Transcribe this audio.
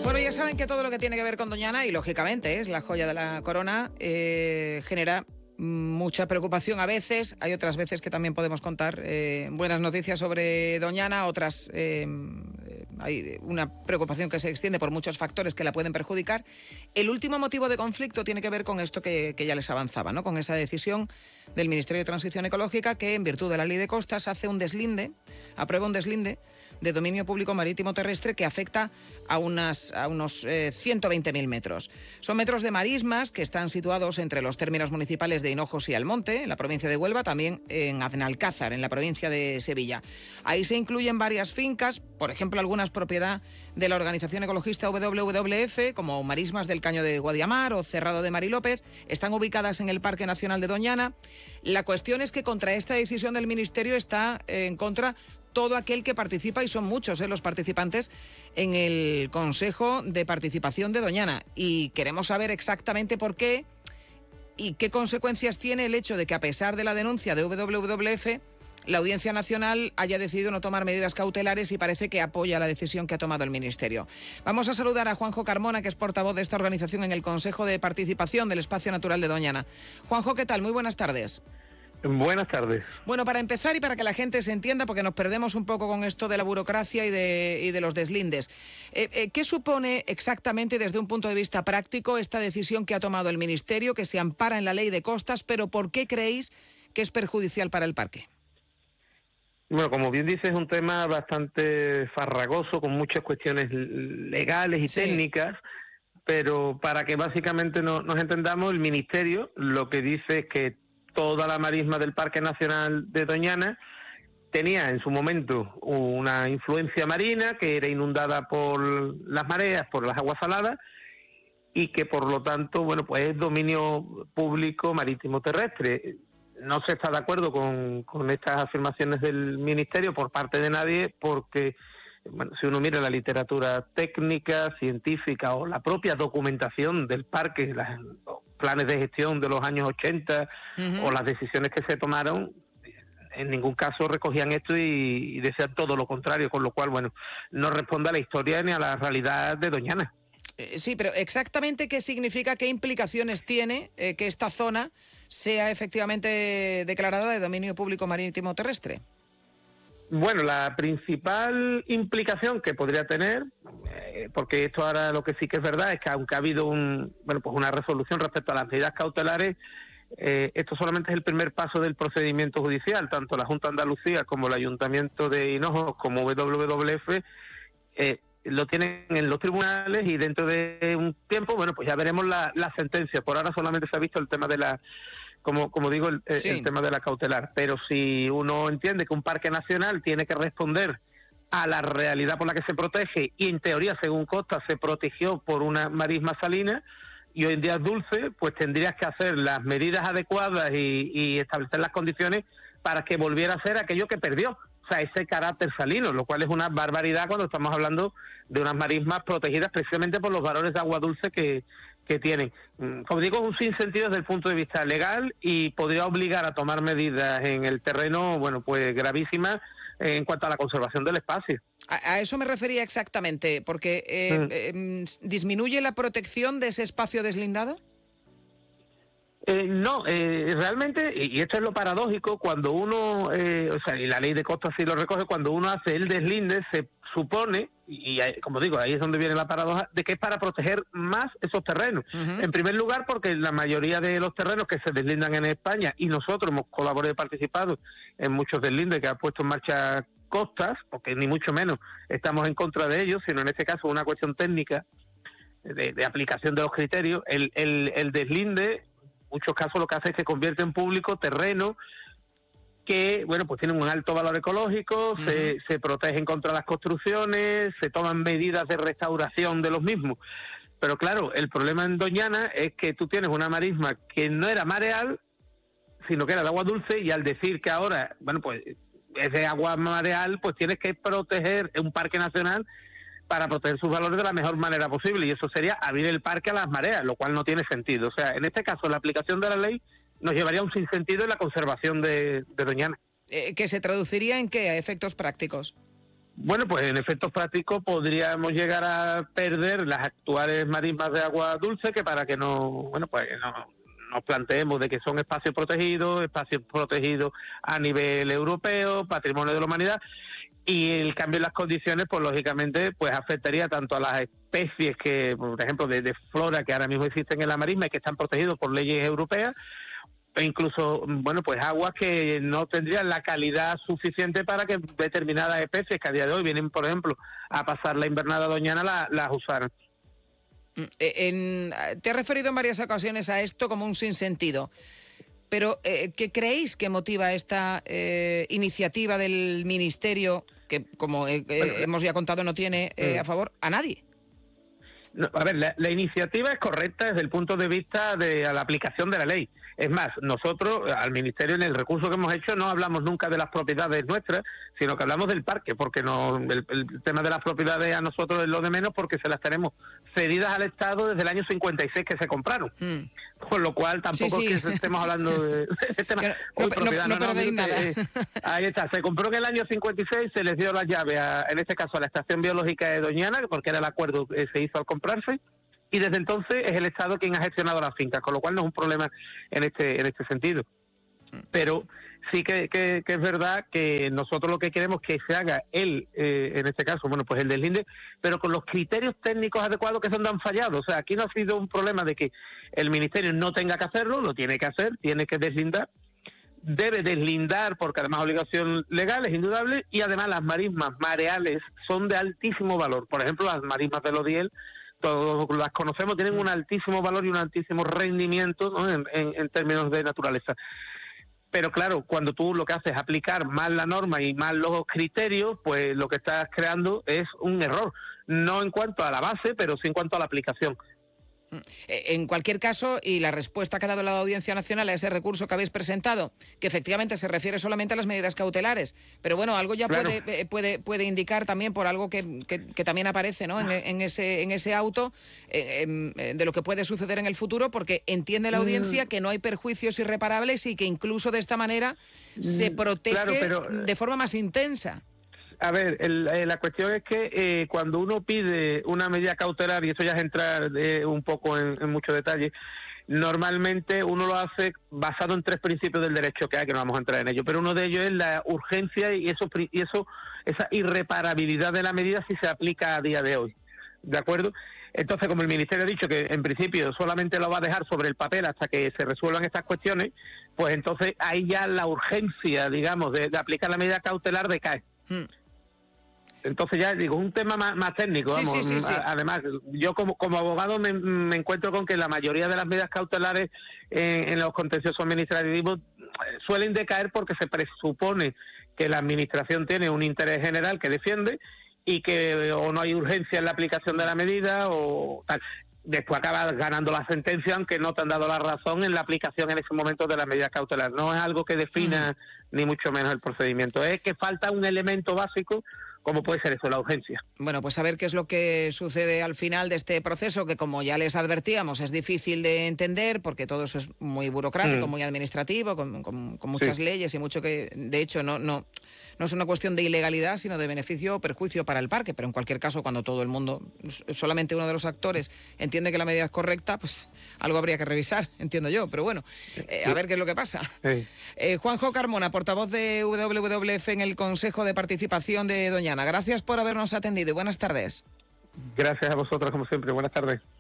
Bueno, ya saben que todo lo que tiene que ver con Doñana, y lógicamente es la joya de la corona, genera mucha preocupación a veces. Hay otras veces que también podemos contar buenas noticias sobre Doñana, otras hay una preocupación que se extiende por muchos factores que la pueden perjudicar. El último motivo de conflicto tiene que ver con esto que ya les avanzaba, ¿no? Con esa decisión del Ministerio de Transición Ecológica que, en virtud de la Ley de Costas, aprueba un deslinde de dominio público marítimo terrestre que afecta a unos 120.000 metros. Son metros de marismas que están situados entre los términos municipales de Hinojos y Almonte, en la provincia de Huelva, también en Aznalcázar, en la provincia de Sevilla. Ahí se incluyen varias fincas, por ejemplo, algunas propiedad de la organización ecologista WWF, como Marismas del Caño de Guadiamar o Cerrado de Marilópez, están ubicadas en el Parque Nacional de Doñana. La cuestión es que contra esta decisión del Ministerio está en contra todo aquel que participa, y son muchos los participantes en el Consejo de Participación de Doñana. Y queremos saber exactamente por qué y qué consecuencias tiene el hecho de que, a pesar de la denuncia de WWF, la Audiencia Nacional haya decidido no tomar medidas cautelares y parece que apoya la decisión que ha tomado el Ministerio. Vamos a saludar a Juanjo Carmona, que es portavoz de esta organización en el Consejo de Participación del Espacio Natural de Doñana. Juanjo, ¿qué tal? Muy buenas tardes. Buenas tardes. Bueno, para empezar y para que la gente se entienda, porque nos perdemos un poco con esto de la burocracia y de los deslindes, ¿qué supone exactamente, desde un punto de vista práctico, esta decisión que ha tomado el Ministerio, que se ampara en la Ley de Costas, pero por qué creéis que es perjudicial para el parque? Bueno, como bien dices, es un tema bastante farragoso, con muchas cuestiones legales y técnicas, pero para que básicamente nos entendamos, el Ministerio lo que dice es que toda la marisma del Parque Nacional de Doñana tenía en su momento una influencia marina que era inundada por las mareas, por las aguas saladas, y que por lo tanto, bueno, pues es dominio público marítimo terrestre. No se está de acuerdo con estas afirmaciones del Ministerio por parte de nadie, porque bueno, si uno mira la literatura técnica, científica o la propia documentación del parque, los planes de gestión de los años 80 o las decisiones que se tomaron, en ningún caso recogían esto y decían todo lo contrario, con lo cual, bueno, no responde a la historia ni a la realidad de Doñana. Sí, pero exactamente qué significa, qué implicaciones tiene que esta zona sea efectivamente declarada de dominio público marítimo terrestre. Bueno, la principal implicación que podría tener, porque esto ahora lo que sí que es verdad es que aunque ha habido una resolución respecto a las medidas cautelares, esto solamente es el primer paso del procedimiento judicial. Tanto la Junta de Andalucía como el Ayuntamiento de Hinojos como WWF lo tienen en los tribunales, y dentro de un tiempo, bueno, pues ya veremos la sentencia. Por ahora solamente se ha visto el tema de la, como digo, el tema de la cautelar. Pero si uno entiende que un parque nacional tiene que responder a la realidad por la que se protege, y en teoría, según Costa, se protegió por una marisma salina y hoy en día es dulce, pues tendrías que hacer las medidas adecuadas y establecer las condiciones para que volviera a ser aquello que perdió, o sea, ese carácter salino, lo cual es una barbaridad cuando estamos hablando de unas marismas protegidas precisamente por los valores de agua dulce que tienen. Como digo, es un sinsentido desde el punto de vista legal, y podría obligar a tomar medidas en el terreno, bueno, pues gravísimas en cuanto a la conservación del espacio. A eso me refería exactamente, porque ¿disminuye la protección de ese espacio deslindado? No, realmente, y esto es lo paradójico, cuando uno, y la Ley de Costas sí lo recoge, cuando uno hace el deslinde, se supone, y como digo, ahí es donde viene la paradoja, de que es para proteger más esos terrenos. En primer lugar, porque la mayoría de los terrenos que se deslindan en España, y nosotros hemos colaborado y participado en muchos deslindes que ha puesto en marcha Costas, porque ni mucho menos estamos en contra de ellos, sino en este caso una cuestión técnica de aplicación de los criterios. El deslinde, en muchos casos lo que hace es que convierte en público terreno que, bueno, pues tienen un alto valor ecológico, se protegen contra las construcciones, se toman medidas de restauración de los mismos. Pero claro, el problema en Doñana es que tú tienes una marisma que no era mareal, sino que era de agua dulce, y al decir que ahora, bueno, pues es de agua mareal, pues tienes que proteger un parque nacional para proteger sus valores de la mejor manera posible, y eso sería abrir el parque a las mareas, lo cual no tiene sentido. O sea, en este caso, la aplicación de la ley nos llevaría a un sinsentido en la conservación de Doñana. ¿Que se traduciría en qué, a efectos prácticos? Bueno, pues en efectos prácticos podríamos llegar a perder las actuales marismas de agua dulce, que para que no, bueno, pues no nos planteemos de que son espacios protegidos a nivel europeo, patrimonio de la humanidad, y el cambio en las condiciones, pues lógicamente, pues afectaría tanto a las especies que, por ejemplo, de flora que ahora mismo existen en la marisma y que están protegidos por leyes europeas, e incluso, bueno, pues aguas que no tendrían la calidad suficiente para que determinadas especies que a día de hoy vienen, por ejemplo, a pasar la invernada doñana, las usaran. Te has referido en varias ocasiones a esto como un sinsentido, pero ¿qué creéis que motiva esta iniciativa del Ministerio, que como hemos ya contado no tiene a favor a nadie? No, a ver, la iniciativa es correcta desde el punto de vista de la aplicación de la ley. Es más, nosotros al Ministerio en el recurso que hemos hecho no hablamos nunca de las propiedades nuestras, sino que hablamos del parque, porque no el tema de las propiedades a nosotros es lo de menos, porque se las tenemos cedidas al Estado desde el año 56 que se compraron. Con lo cual tampoco sí. es que estemos hablando de tema. No perdéis nada. Ahí está, se compró en el año 56, se les dio la llave, en este caso a la Estación Biológica de Doñana, porque era el acuerdo que se hizo al comprarse, y desde entonces es el Estado quien ha gestionado las fincas, con lo cual no es un problema en este sentido. Pero sí que es verdad que nosotros lo que queremos es que se haga en este caso, bueno, pues el deslinde, pero con los criterios técnicos adecuados que se han fallado. O sea, aquí no ha sido un problema de que el Ministerio no tenga que hacerlo, lo tiene que hacer, tiene que deslindar, debe deslindar porque además obligación legal es indudable, y además las marismas mareales son de altísimo valor. Por ejemplo, las marismas del Odiel, todos las conocemos, tienen un altísimo valor y un altísimo rendimiento, ¿no? en términos de naturaleza. Pero claro, cuando tú lo que haces es aplicar mal la norma y mal los criterios, pues lo que estás creando es un error, no en cuanto a la base, pero sí en cuanto a la aplicación. En cualquier caso, y la respuesta que ha dado la Audiencia Nacional a ese recurso que habéis presentado, que efectivamente se refiere solamente a las medidas cautelares, pero bueno, algo ya claro, puede indicar también por algo que también aparece, ¿no? en ese auto, de lo que puede suceder en el futuro, porque entiende la Audiencia que no hay perjuicios irreparables y que incluso de esta manera se protege de forma más intensa. A ver, la cuestión es que cuando uno pide una medida cautelar, y eso ya es entrar un poco en mucho detalle, normalmente uno lo hace basado en 3 principios del derecho que hay, que no vamos a entrar en ello, pero uno de ellos es la urgencia y esa irreparabilidad de la medida si se aplica a día de hoy, ¿de acuerdo? Entonces, como el Ministerio ha dicho que en principio solamente lo va a dejar sobre el papel hasta que se resuelvan estas cuestiones, pues entonces ahí ya la urgencia, digamos, de aplicar la medida cautelar decae. Entonces ya digo, un tema más técnico, vamos. Sí. Además, yo como abogado me encuentro con que la mayoría de las medidas cautelares en los contenciosos administrativos suelen decaer porque se presupone que la administración tiene un interés general que defiende y que o no hay urgencia en la aplicación de la medida o tal. Después acabas ganando la sentencia, aunque no te han dado la razón en la aplicación en ese momento de la medida cautelar. No es algo que defina ni mucho menos el procedimiento. Es que falta un elemento básico, como puede ser eso, la urgencia. Bueno, pues a ver qué es lo que sucede al final de este proceso, que como ya les advertíamos, es difícil de entender, porque todo eso es muy burocrático, muy administrativo, con muchas leyes y mucho que, de hecho, no es una cuestión de ilegalidad, sino de beneficio o perjuicio para el parque. Pero en cualquier caso, cuando todo el mundo, solamente uno de los actores, entiende que la medida es correcta, pues algo habría que revisar, entiendo yo. Pero bueno, a ver qué es lo que pasa. Sí. Juanjo Carmona, portavoz de WWF en el Consejo de Participación de Doñana. Gracias por habernos atendido y buenas tardes. Gracias a vosotros, como siempre. Buenas tardes.